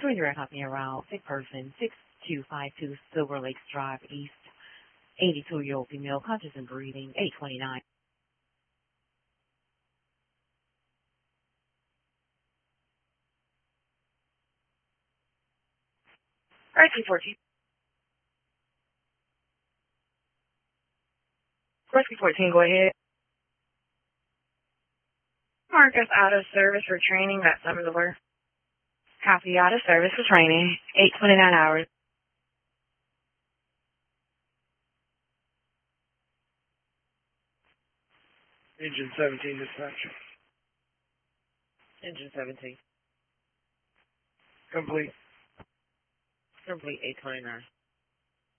Three direct company around sick person 6252 Silver Lakes Drive East. 82-year-old female, conscious and breathing, 829. 14. Rescue 14, go ahead. Marcus out of service for training, that's number. Copy, out of service for training, 829 hours. Engine 17 dispatch. Engine 17. Complete. Complete, 829.